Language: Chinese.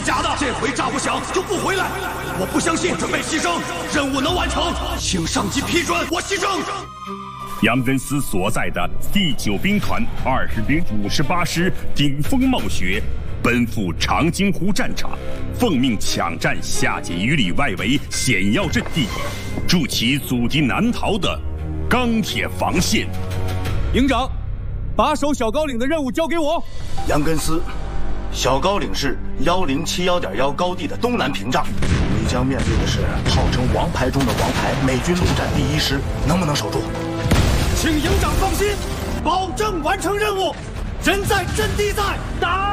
假的，这回炸不响就不回来。我不相信，准备牺牲，任务能完成，请上级批准我牺牲。 杨根思所在的第9兵团20旅58师顶风冒雪，奔赴长津湖战场，奉命抢占下界1里外围险要阵地，筑起阻敌南逃的钢铁防线。 营长，把守小高岭的任务交给我。 杨根思，小高岭是1071.1高地的东南屏障，你将面对的是号称王牌中的王牌美军陆战第1师，能不能守住？ 请营长放心，保证完成任务。人在阵地在，打！